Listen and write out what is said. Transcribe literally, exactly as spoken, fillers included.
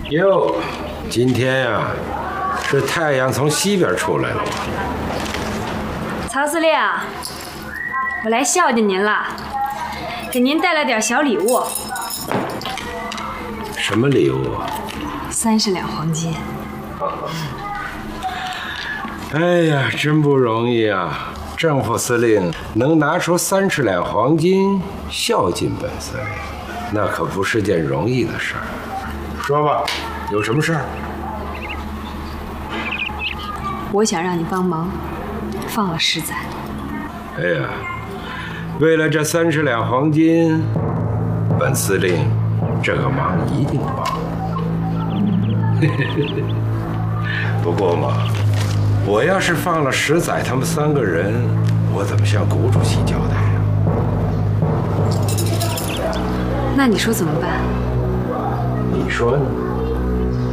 哟，今天呀、啊，是太阳从西边出来了吗？ 曹司令，我来孝敬您了，给您带了点小礼物。 什么礼物啊？ 三十两黄金。 哎呀，真不容易啊！正副司令能拿出三十两黄金孝敬本司令，那可不是件容易的事儿。说吧，有什么事儿？ 我想让你帮忙放了石仔。 哎呀，为了这三十两黄金，本司令这个忙一定帮。不过嘛，我要是放了石仔他们三个人，我怎么向谷主席交代呀？ 那你说怎么办？ 你说呢？